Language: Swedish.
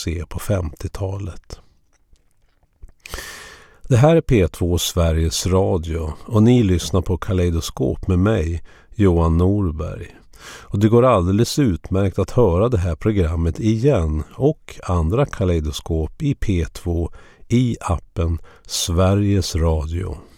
se på 50-talet. Det här är P2 Sveriges Radio och ni lyssnar på Kaleidoskop med mig, Johan Norberg. Och det går alldeles utmärkt att höra det här programmet igen och andra Kaleidoskop i P2 i appen Sveriges Radio.